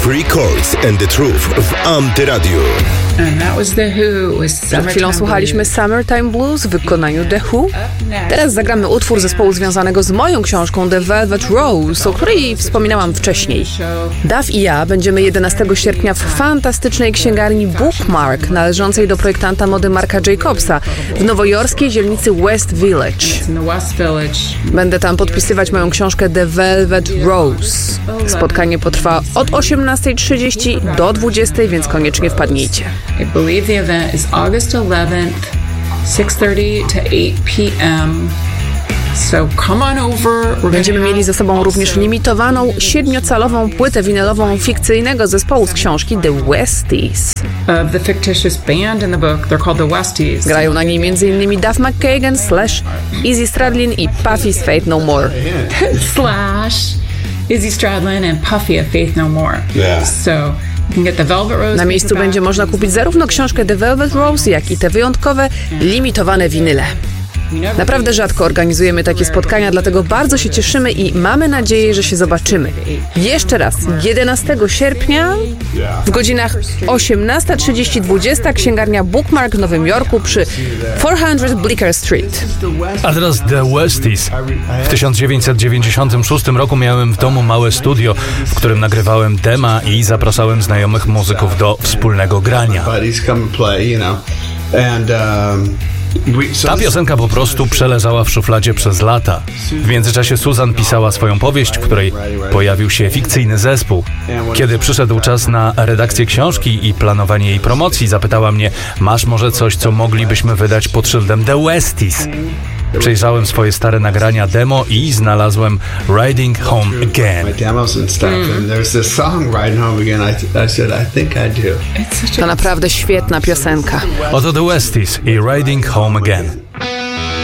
Three Chords and the Truth w Antyradio. Przed chwilą słuchaliśmy Summertime Blues w wykonaniu The Who. Teraz zagramy utwór zespołu związanego z moją książką The Velvet Rose, o której wspominałam wcześniej. Duff i ja będziemy 11 sierpnia w fantastycznej księgarni Bookmark, należącej do projektanta mody Marka Jacobsa, w nowojorskiej dzielnicy West Village. Będę tam podpisywać moją książkę The Velvet Rose. Spotkanie potrwa od 18:30 do 20:00, więc koniecznie wpadnijcie. I believe the event is August 11th, 6:30 to 8 p.m. So come on over. Będziemy mieli ze sobą również limitowaną 7-calową płytę winylową fikcyjnego zespołu z książki The Westies. The fictitious band in the book, they're called the Westies. Grają na niej m.in. Duff McKagan, Slash, Izzy Stradlin i Puffy's Faith No More. Slash, Izzy Stradlin and Puffy of Faith No More. Yeah. So na miejscu będzie można kupić zarówno książkę The Velvet Rose, jak i te wyjątkowe, limitowane winyle. Naprawdę rzadko organizujemy takie spotkania, dlatego bardzo się cieszymy i mamy nadzieję, że się zobaczymy. Jeszcze raz, 11 sierpnia w godzinach 18:30-20 księgarnia Bookmark w Nowym Jorku przy 400 Bleecker Street. A teraz The Westies. W 1996 roku miałem w domu małe studio, w którym nagrywałem dema i zapraszałem znajomych muzyków do wspólnego grania. Ta piosenka po prostu przeleżała w szufladzie przez lata. W międzyczasie Susan pisała swoją powieść, w której pojawił się fikcyjny zespół. Kiedy przyszedł czas na redakcję książki i planowanie jej promocji, zapytała mnie: masz może coś, co moglibyśmy wydać pod szyldem The Westies? Przejrzałem swoje stare nagrania demo i znalazłem Riding Home Again. To naprawdę świetna piosenka. Oto The Westies i Riding Home Again.